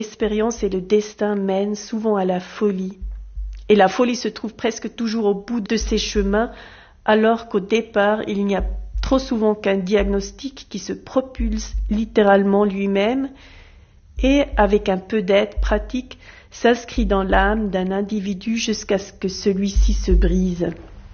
L'expérience et le destin mènent souvent à la folie. Et la folie se trouve presque toujours au bout de ces chemins, alors qu'au départ, il n'y a trop souvent qu'un diagnostic qui se propulse littéralement lui-même et, avec un peu d'aide pratique, s'inscrit dans l'âme d'un individu jusqu'à ce que celui-ci se brise.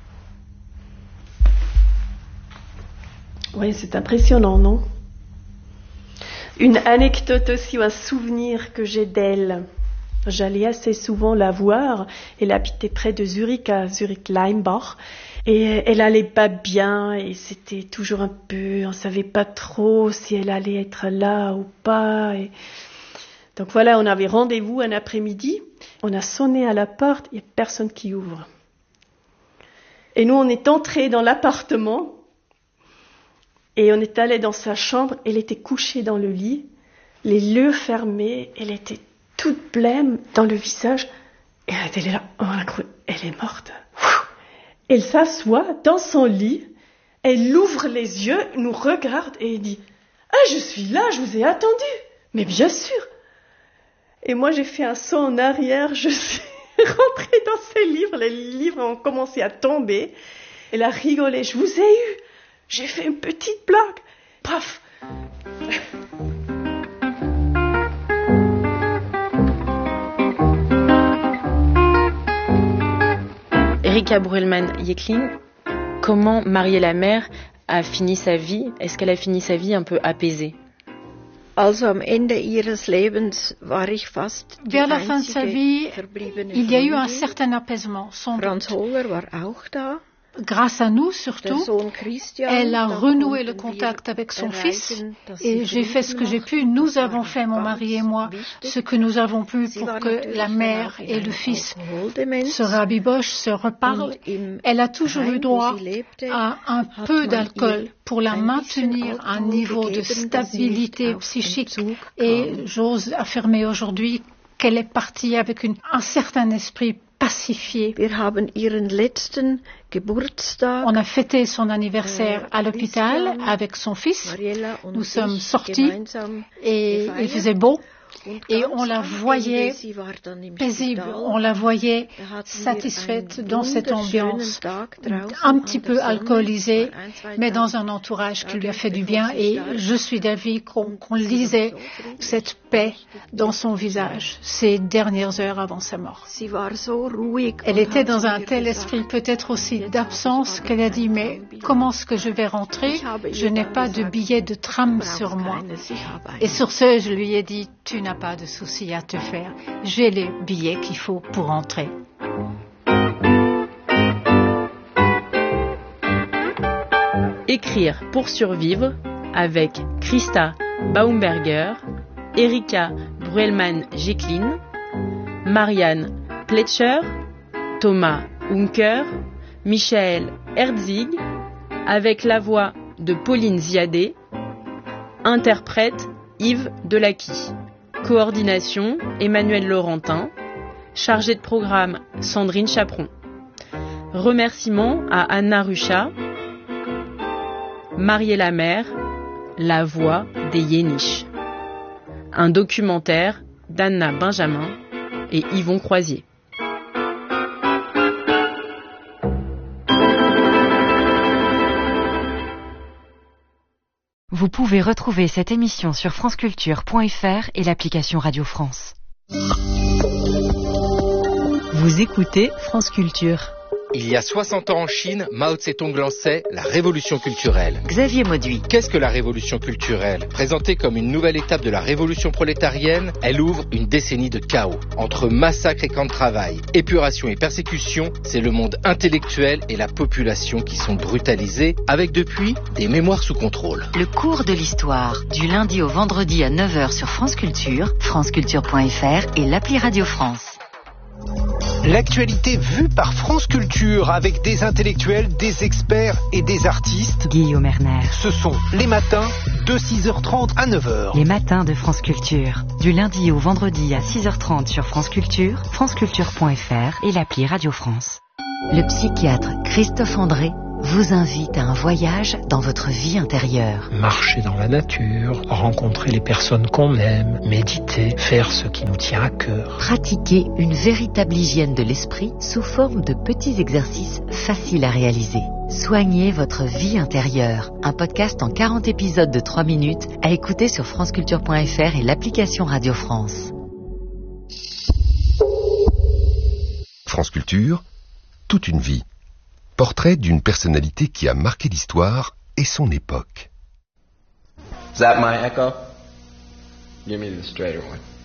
Oui, c'est impressionnant, non ? Une anecdote aussi, ou un souvenir que j'ai d'elle. J'allais assez souvent la voir. Elle habitait près de Zurich, à Zurich-Leimbach. Et elle allait pas bien et c'était toujours un peu, on savait pas trop si elle allait être là ou pas. Et donc voilà, on avait rendez-vous un après-midi. On a sonné à la porte, il n'y a personne qui ouvre. Et nous, on est entrés dans l'appartement et on est allé dans sa chambre. Elle était couchée dans le lit, les yeux fermés. Elle était toute blême dans le visage. Et elle était là, on a cru, elle est morte. Elle s'assoit dans son lit, elle ouvre les yeux, nous regarde et elle dit « Ah, je suis là, je vous ai attendu !» Mais bien sûr. Et moi, j'ai fait un saut en arrière, je suis rentrée dans ses livres, les livres ont commencé à tomber. Elle a rigolé, je vous ai eu, j'ai fait une petite blague. Paf. Erika Bruelmann-Jecklin, comment Marie la mère a fini sa vie? Est-ce qu'elle a fini sa vie un peu apaisée? Vers la fin de sa vie, il y a eu un certain apaisement. Franz Holler war auch da. Grâce à nous surtout, elle a renoué le contact avec son fils et j'ai fait ce que j'ai pu. Nous avons fait, mon mari et moi, ce que nous avons pu pour que la mère et le fils se rabibochent, se reparlent. Elle a toujours eu droit à un peu d'alcool pour la maintenir à un niveau de stabilité psychique et j'ose affirmer aujourd'hui qu'elle est partie avec un certain esprit pacifié. On a fêté son anniversaire à l'hôpital avec son fils. Nous sommes sortis et il faisait beau. Et on la voyait paisible, on la voyait satisfaite dans cette ambiance, un petit peu alcoolisée, mais dans un entourage qui lui a fait du bien. Et je suis d'avis qu'on lisait cette paix dans son visage ces dernières heures avant sa mort. Elle était dans un tel esprit, peut-être aussi d'absence, qu'elle a dit « Mais comment est-ce que je vais rentrer? Je n'ai pas de billet de tram sur moi. » Et sur ce, je lui ai dit « Tu n'as pas de souci à te faire. J'ai les billets qu'il faut pour rentrer. » Écrire pour survivre avec Christa Baumberger, Erika Bruelmann-Jecklin, Marianne Pletcher, Thomas Unker, Michael Herzig, avec la voix de Pauline Ziadé, interprète Yves Delacqui. Coordination Emmanuel Laurentin, chargé de programme Sandrine Chaperon. Remerciements à Anna Rucha, Marie la mère, la voix des Yéniches. Un documentaire d'Anna Benjamin et Yvon Croisier. Vous pouvez retrouver cette émission sur franceculture.fr et l'application Radio France. Vous écoutez France Culture. Il y a 60 ans en Chine, Mao Tse-tung lançait la révolution culturelle. Xavier Mauduit. Qu'est-ce que la révolution culturelle? Présentée comme une nouvelle étape de la révolution prolétarienne, elle ouvre une décennie de chaos. Entre massacres et camps de travail, épuration et persécution, c'est le monde intellectuel et la population qui sont brutalisés, avec depuis des mémoires sous contrôle. Le cours de l'histoire, du lundi au vendredi à 9h sur France Culture, franceculture.fr et l'appli Radio France. L'actualité vue par France Culture avec des intellectuels, des experts et des artistes. Guillaume Erner. Ce sont les matins de 6h30 à 9h. Les matins de France Culture. Du lundi au vendredi à 6h30 sur France Culture, franceculture.fr et l'appli Radio France. Le psychiatre Christophe André vous invite à un voyage dans votre vie intérieure. Marcher dans la nature, rencontrer les personnes qu'on aime, méditer, faire ce qui nous tient à cœur. Pratiquez une véritable hygiène de l'esprit sous forme de petits exercices faciles à réaliser. Soignez votre vie intérieure. Un podcast en 40 épisodes de 3 minutes à écouter sur franceculture.fr et l'application Radio France. France Culture, toute une vie. Portrait d'une personnalité qui a marqué l'histoire et son époque. Is that my echo? Give me the straighter one.